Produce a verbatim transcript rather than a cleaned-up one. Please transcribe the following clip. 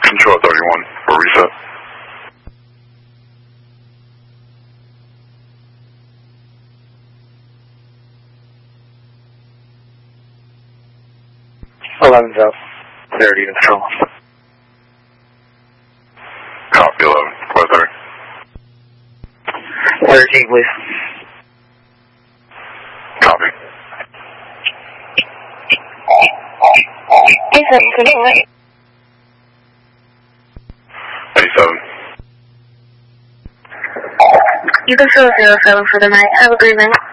Control thirty-one for reset. eleven's up. thirty to control. Copy eleven. Weather. thirteen, please. Copy. eighty-seven, control eight. eighty-seven. You can show zero seven for the night. Have a great night.